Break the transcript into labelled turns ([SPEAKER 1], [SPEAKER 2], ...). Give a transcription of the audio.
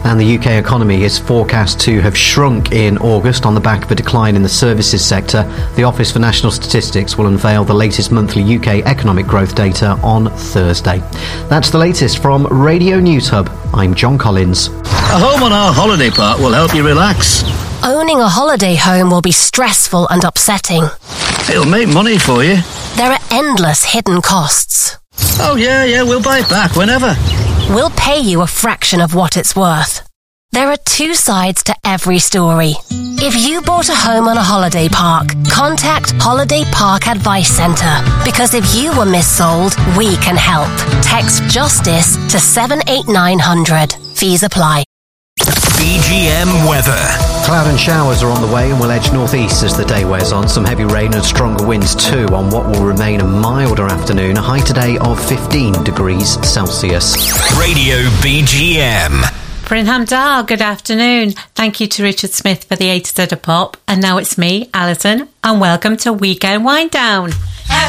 [SPEAKER 1] And the UK economy is forecast to have shrunk in August on the back of a decline in the services sector. The Office for National Statistics will unveil the latest monthly UK economic growth data on Thursday. That's the latest from Radio News Hub. I'm John Collins.
[SPEAKER 2] A home on our holiday park will help you relax.
[SPEAKER 3] Owning a holiday home will be stressful and upsetting.
[SPEAKER 2] It'll make money for you.
[SPEAKER 3] There are endless hidden costs.
[SPEAKER 2] Oh yeah, we'll buy it back whenever.
[SPEAKER 3] We'll pay you a fraction of what it's worth. There are two sides to every story. If you bought a home on a holiday park, contact Holiday Park Advice Centre, because if you were missold, we can help. Text JUSTICE to 78900. Fees apply.
[SPEAKER 4] BGM weather.
[SPEAKER 1] Cloud and showers are on the way and will edge northeast as the day wears on. Some heavy rain and stronger winds too on what will remain a milder afternoon. A high today of 15 degrees Celsius.
[SPEAKER 4] Radio BGM.
[SPEAKER 5] Brinham Dar, good afternoon. Thank you to Richard Smith for the A to Z of Pop. And now it's me, Alison, and welcome to Weekend Wind Down.